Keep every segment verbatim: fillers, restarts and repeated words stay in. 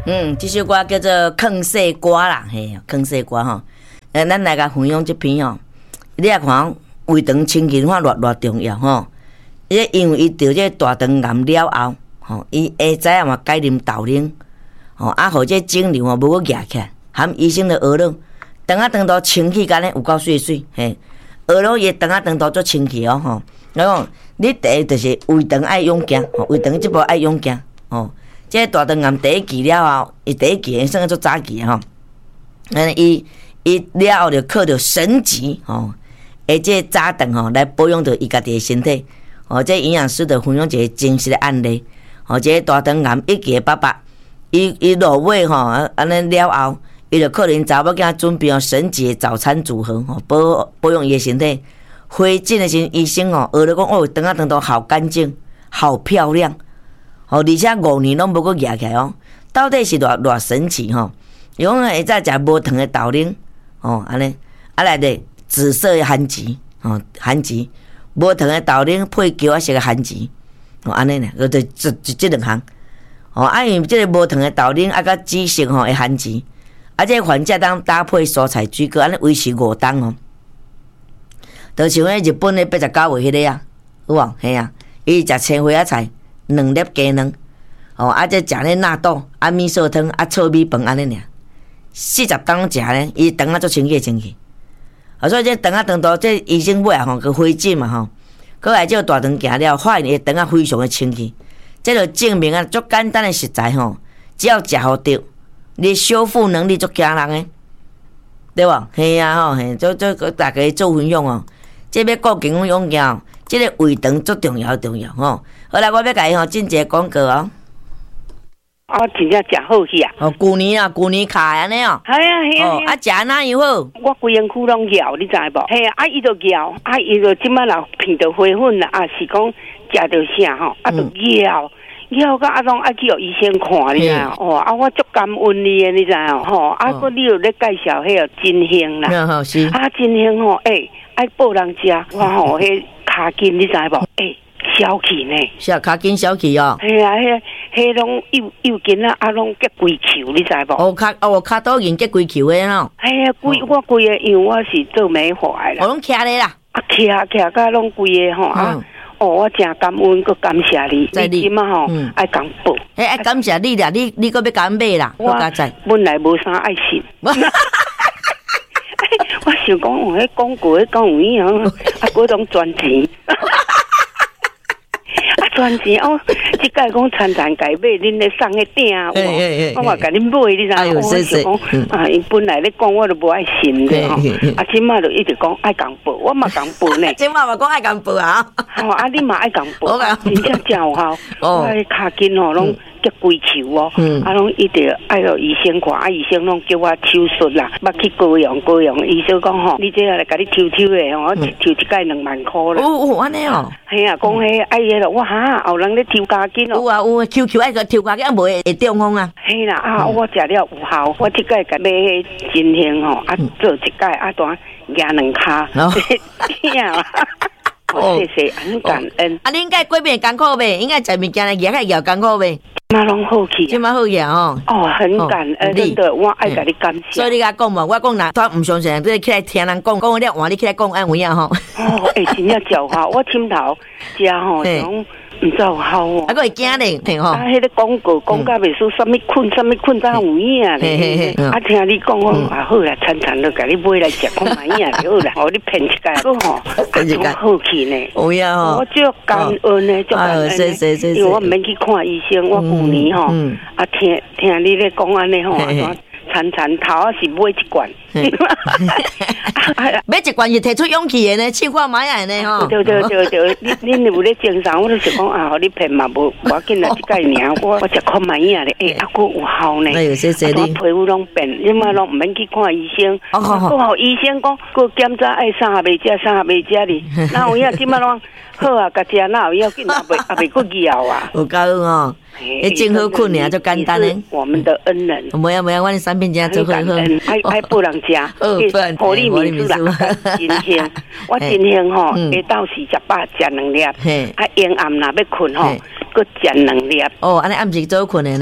嗯，这首歌叫做《坑西瓜》啦，嘿，坑西瓜吼。诶，咱来甲分享这篇吼，你也看胃肠清气看偌偌重要吼。伊因为伊得这大肠癌了后，吼，伊会知影嘛改啉豆奶，吼，啊，互这肿瘤吼无个压起来，含医生就学了，肠仔肠道清气干咧有够水水，嘿，学了伊肠仔肠道足清气哦，吼。我讲你第一就是胃肠爱勇行，吼，胃肠即步爱勇行，吼。这大肠癌第一期了后，伊第一期算做早期吼，嗯，伊伊了后就靠着神级吼，而这早肠吼来保养着伊家己的身体，吼，这营养师就分享一个真实的案例，吼，这大肠癌一期的爸爸，伊伊落尾吼，安尼了后，伊就可能查某囝准备神级的早餐组合吼，保保养伊的身体。回诊的时候，医生吼学了讲哦，肠仔肠道好干净，好漂亮。哦，而且五年拢无阁压起来哦，到底是偌偌神奇吼？伊讲会再食无糖的豆奶，哦，安尼，啊来的紫色的番薯，哦，番薯，无糖的豆奶配姜仔色的番薯，哦，安尼呢，就就就这两项，哦，啊因为这个无糖的豆奶啊，甲紫色吼的番薯，啊这患者当搭配蔬菜水果，安尼维持五档哦。就像迄日本的八十九岁迄个啊，有无？嘿啊，伊食青花菜。两粒鸡卵，哦，啊，再食咧纳豆，啊，米线汤，啊，糙米饭安尼尔，四十当食咧，伊肠仔足清气清气。啊，所以这肠仔肠道，这医生尾啊吼，佮回诊嘛吼，佮来这大肠行了，发现伊肠仔非常的清气，这就证明啊，足简单的食材吼，只要食好对，你修复能力足惊人诶，对无？嘿啊吼，嘿，做做大家做分享哦，这要顾健康养生，这个胃肠足重要重要吼。好啦，我要甲伊吼进一个广告哦。 哦，真正食好去啊！ 哦，旧年啊，旧年卡安尼哦。 系啊系啊。 哦，啊食哪样好？ 我规身躯拢咬，你知无？系啊，啊伊就咬，啊伊就即摆老片着花粉啦，啊是讲食着啥吼，啊就咬。咬到啊，拢爱去互医生看，你知哦？啊，我足感恩你诶，你知哦？吼，啊，佫你又咧介绍迄个金兴啦， 啊，是啊，金兴吼，诶，爱报人食，我吼，迄骹筋，你知无？诶。小气呢？ 小骹筋小气哦。 系啊，迄迄拢幼幼筋啊，啊拢结规球，你知无？ 哦，骹哦骹倒筋结规球诶吼。 系啊，规我规个，因为我是做美发诶啦。 我拢徛咧啦。 啊，徛徛甲拢规个吼啊！哦，我真感恩，佮感谢你。你今嘛吼爱讲报。 诶，爱感谢你啦，你你佮要讲买啦， 我本来无啥爱信。我想讲，我迄广告迄讲有影啊，嗰种赚钱。啊，赚钱哦！即个讲餐餐改买，恁咧送个鼎，我嘛甲恁买，你知影？我想讲啊，伊本来咧讲，我都无爱信的吼。啊，即马就一直讲爱讲报，我嘛讲报呢。 即马嘛讲爱讲报啊！ 吼，啊，你嘛爱讲报，真正真有效。我迄骹筋吼，拢结规球哦，啊，拢一直爱互医生看，啊，医生拢叫我手术啦，捌去高阳高阳，医生讲吼，你这来甲你抽抽的吼，抽一盖两万块啦。 哦哦，安尼哦。 系啊，讲迄爱迄咯，哇哈，后人咧抽骹筋哦。 有啊有啊，抽抽爱个抽骹筋，啊无会会中风啊。 系啦，啊，我食了有效，我即摆甲买迄金兴吼，啊做一盖啊单压两骹，呀。哦，谢谢，很感恩。 啊，你应该过面艰苦呗，应该食物件来压开摇艰苦呗。 嘛拢好去， 即嘛好去啊吼。 哦，很感恩，真的，我爱甲你感谢。 所以你甲讲嘛，我讲若他毋相信，你起来听人讲，讲了换你起来讲安有影吼。 哦，诶，真正照好，我枕头食吼，种毋知有效哦。 啊，佫会惊咧，听吼。 啊，迄个广告讲甲袂输，啥物困，啥物困，才有影咧。啊，听你讲，我啊好啦，餐餐都甲你买来食，看买影就好啦。哦，你骗一个，佫吼，骗一个好去呢。 有影吼。 我足感恩呢，足感恩呢。因为我毋免去看医生，我旧年吼，啊听听你咧讲安尼吼，餐餐头啊是买一罐。 买一罐是摕出勇气的呢，试看买下呢吼。 对对对对，你恁有咧精神，我都是讲啊，互你骗嘛无，无要紧啦，即个尔我我食看买影咧，诶，啊佫有效呢。 哎呦，谢谢你。 皮肤拢变，你嘛拢毋免去看医生，佫互医生讲，佫检查爱啥也袂食，啥也袂食哩。哪有影即马拢好啊，甲食哪有要紧，也袂也袂佫咬啊。 有够哦，诶，真好困尔，就简单嘞。 我们的恩人。 没有没有，我的产品真做好好。 爱爱不人食，互你秘书啦，真香。我真香吼，下昼时食饱食两粒，啊，阴暗若要困吼，佮食两粒。 哦，安尼暗时做困的呢。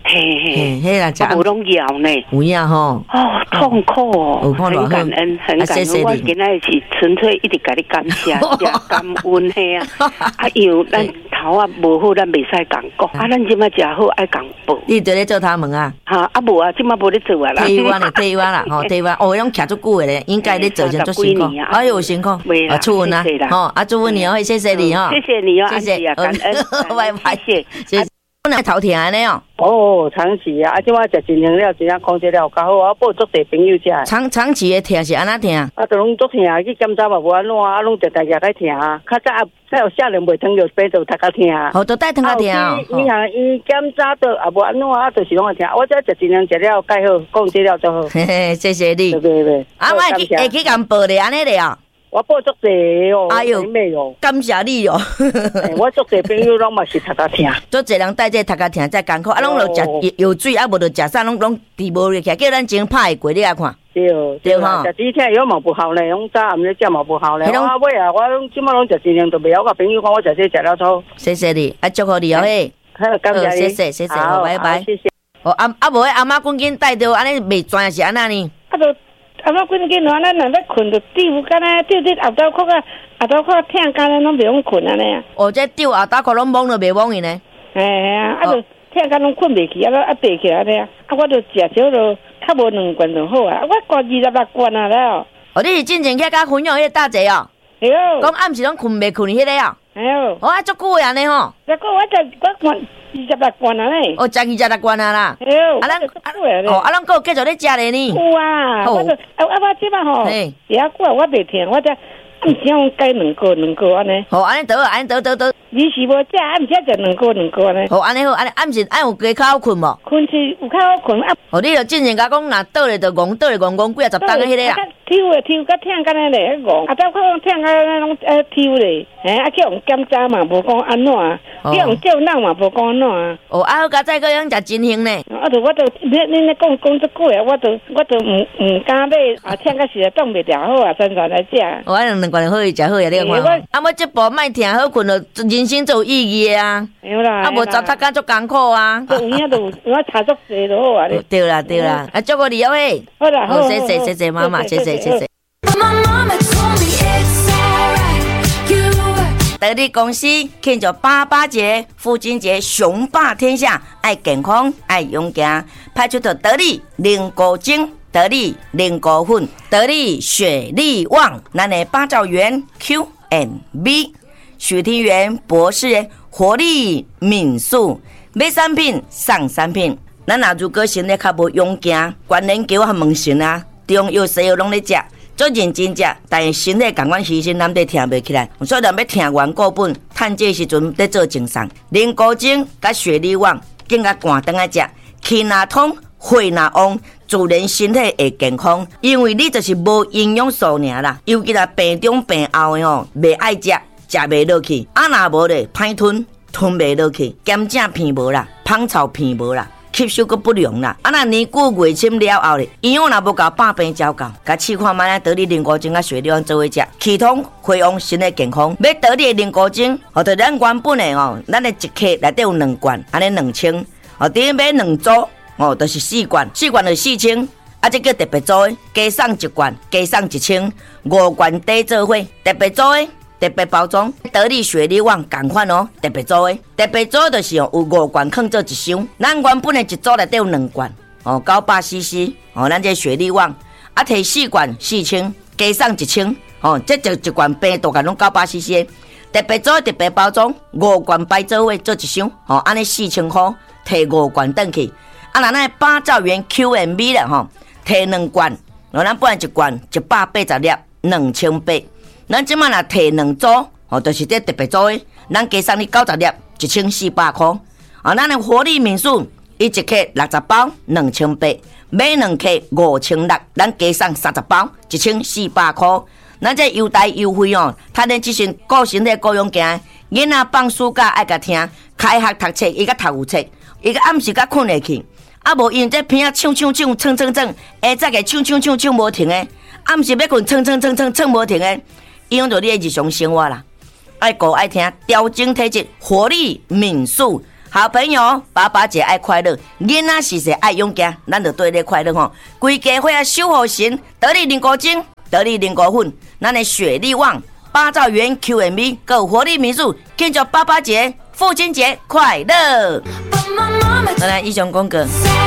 嘿嘿， 嘿啦， 我拢摇呢， 有影吼， 哦，痛苦哦， 很感恩，很感恩，我今仔是纯粹一直甲你感谢，感恩嘿啊，啊，因为咱头啊无好，咱袂使讲讲，啊，咱即马食好爱讲报， 你伫咧做他们啊？ 哈，啊无啊，即马无咧做啊啦， 退完咧，退完啦，吼，退完，哦，拢徛足久诶咧，应该咧做先足辛苦，哎呦辛苦，啊，祝福啊，吼，啊，祝福你哦，谢谢你哦， 谢谢你哦，谢谢，感恩， 拜拜，谢谢。来头疼安尼哦， 哦，长期啊，啊，即我食真灵了，真正控制了，较好。我报足地朋友食。 长长期的疼是安怎疼？ 啊，都拢足疼，去检查嘛无安怎，啊，拢直直日来疼啊。较早啊，再有少年袂疼就病就头壳疼。 好，都带疼较疼哦。 伊行伊检查都也无安怎啊，就是拢会疼。我这食真灵食了，介好，控制了就好。 嘿嘿，谢谢你。 对对对。 啊，我会去会去甲报咧安尼咧哦。 我报足济哦， 哎呦， 哦， 感谢你哦。 我足济朋友拢嘛是头壳疼， 足济人带这头壳疼才艰苦，啊，拢着食有水，啊无着食啥，拢拢治无入去，叫咱前拍过你来看。 对对哈， 食止疼药嘛不好咧，拢早暗咧食嘛不好咧。我尾啊，我拢即马拢食尽量都袂晓，我朋友讲我食这食了错。 谢谢你，啊，祝福你哦嘿。 好，感谢你。 谢谢谢谢，好，拜拜。 谢谢。 哦，阿阿无阿妈赶紧带着，安尼袂专是安那呢？ 啊，就阿妈赶紧喏，咱若要困就丢，干那丢丢后头壳啊，后头壳疼干那拢袂用困安尼啊。 哦，这丢后头壳拢懵了，袂懵伊呢？ 哎呀，啊，就疼干拢困袂去，啊，啊爬起来咧，啊，我就食少了，较无两罐就好啊。我灌二十六罐啊了。 哦，你是进前去甲分享迄个大姐哦？ 对哦。 讲暗时拢困袂困迄个哦？ 哎呦。 哦，啊，足久诶安尼吼。 这个我食我灌二十六罐啊咧。 哦，食二十六罐啊啦。 哎呦。 啊，咱哦，啊，咱佫有继续咧食咧呢。 有啊。我就啊啊，我即摆吼，也过我袂听，我只暗时用改两个两个安尼。 好，安尼得，安尼得得得。 你是无食，暗时食两个两个安尼。 好，安尼好，安尼暗时爱有加较好困无？ 困是有较好困啊。 哦，你著进前甲讲，若倒咧著戆，倒咧戆戆几啊十当迄个啊。 抽诶抽，甲疼干那咧戆，啊，再看疼干那拢呃抽咧，嘿，啊叫人检查嘛，无讲安怎啊，叫人叫人嘛，无讲安怎啊。 哦，啊好，加再个样食真香呢。 啊，就我都你你咧讲讲这句啊，我都我都唔唔敢买，啊，疼到实在挡袂了好啊，真正来食。 哦，啊两两罐好伊食好呀，你看。啊，我这步莫疼好困了，人生就有意义啊。 有啦。啊， 无糟蹋干足艰苦啊。 有影都我查足济就好啊。 对啦对啦，啊祝福你哦嘿。 好啦，好。 谢谢谢谢妈妈，谢谢谢谢。得力公司庆祝爸爸节、父亲节，雄霸天下，爱健康，爱勇敢，派出的得力灵果精、得力灵果粉、得力雪力旺，咱的八兆元 Q and B， 许庭元博士活力敏素，买产品送产品。咱若如果身体较无勇敢，关联叫我问神啊，中药西药拢咧食。做认真食，但是身体感官牺牲，咱得听袂起来。所以咱要听完固本，趁这时阵在做精送。灵果精甲雪力旺，更加寒顿来食，气若通，血若旺，自然身体会健康。因为你就是无营养素尔啦，尤其là病中病后的吼，袂爱食，食袂落去，啊若无咧，歹吞，吞袂落去，咸正片无啦，芳草片无啦。吸收阁不良啦，啊那年久月深了后咧，营养若无够，百病照到。甲试看卖咱得力灵果精甲雪力旺做伙食，气通血旺，身体健康。要得力的灵果精，哦，就咱原本的哦，咱的一克内底有两罐，安尼两千，哦，顶买两组，哦，就是四罐，四罐就四千，啊，这叫特别组的，加送一罐，加送一千，五罐底做伙，特别组的。特别包装，得力雪力旺同款哦，特别组的，特别组就是哦，有五罐放做一箱，咱原本的一组内底有两罐，哦，九百 C C， 哦，咱这雪力旺，啊，摕四罐四千，加送一千，哦，这就一罐病毒罐拢九百 C C， 特别组特别包装，五罐摆做伙做一箱，哦，安尼四千块，摕五罐转去，啊，那咱八兆元 Q and B 啦，吼，摕两罐，哦，咱本来一罐一百八十粒，两千八。咱即摆若摕两组，哦，就是这特别组的，咱加送你九十粒，一千四百块。哦，咱的活力敏素，伊一克六十包，两千八，买两克五千六，咱加送三十包，一千四百块。咱这优待优惠哦，他连即身顾身体顾勇敢，囡仔放暑假爱甲听，开学读册伊甲读有册，伊甲暗时甲困下去，啊无因这片啊唱唱唱唱唱唱，下早个唱唱唱唱无停的，暗时要困唱唱唱唱唱无停的。影响到你的日常生活啦，爱顾爱听，调整体质，活力敏素， 好朋友，爸爸节爱快乐，囡仔是谁爱勇敢，咱就对你快乐吼。规家伙啊，守护神，得力灵果精，得力灵果粉，咱的雪力旺，八兆元 Q M B， 够活力民宿，庆祝爸爸节、父亲节快乐。当然，以上广告。